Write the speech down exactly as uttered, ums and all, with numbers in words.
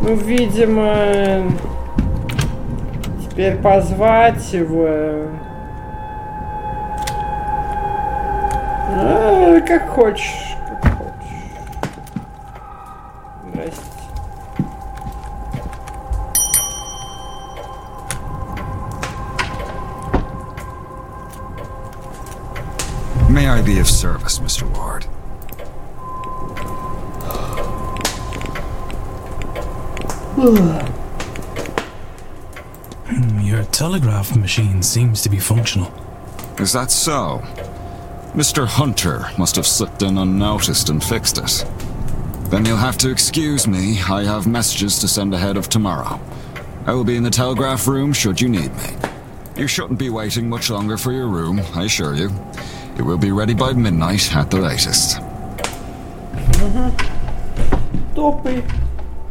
Ну, видимо, теперь позвать его. А, как хочешь, как хочешь. Здрасте. May I be of service, Mister Ward? Your telegraph machine seems to be functional. Is that so? Mister Hunter must have slipped in unnoticed and fixed it. Then you'll have to excuse me. I have messages to send ahead of tomorrow. I will be in the telegraph room should you need me. You shouldn't be waiting much longer for your room, I assure you. It will be ready by midnight at the latest. Топай.